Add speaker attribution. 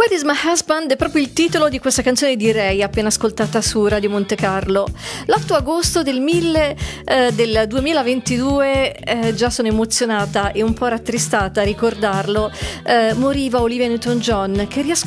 Speaker 1: Where is My Husband è proprio il titolo di questa canzone di Ray appena ascoltata su Radio Monte Carlo. L'8 agosto del 2022, già sono emozionata e un po' rattristata a ricordarlo, moriva Olivia Newton-John, che